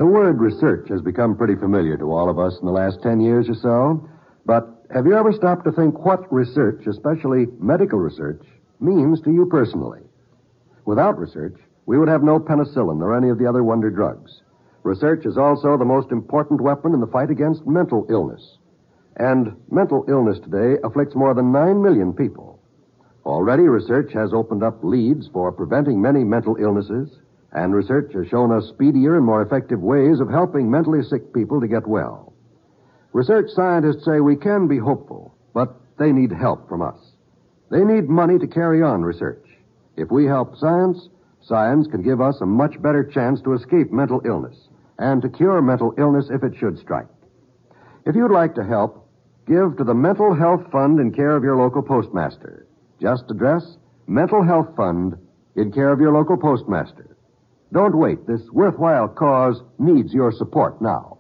The word research has become pretty familiar to all of us in the last 10 years or so. But have you ever stopped to think what research, especially medical research, means to you personally? Without research, we would have no penicillin or any of the other wonder drugs. Research is also the most important weapon in the fight against mental illness. And mental illness today afflicts more than 9 million people. Already, research has opened up leads for preventing many mental illnesses, and research has shown us speedier and more effective ways of helping mentally sick people to get well. Research scientists say we can be hopeful, but they need help from us. They need money to carry on research. If we help science, science can give us a much better chance to escape mental illness and to cure mental illness if it should strike. If you'd like to help, give to the Mental Health Fund in care of your local postmaster. Just address Mental Health Fund in care of your local postmaster. Don't wait. This worthwhile cause needs your support now.